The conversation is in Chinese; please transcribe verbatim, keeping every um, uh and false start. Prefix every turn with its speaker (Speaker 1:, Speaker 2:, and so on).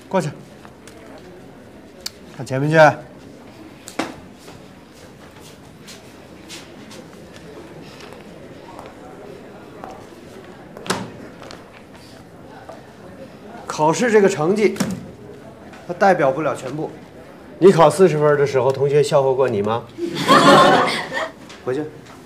Speaker 1: 过去，看前面去。考试这个成绩，它代表不了全部。你考四十分的时候，同学笑话过你吗？回去。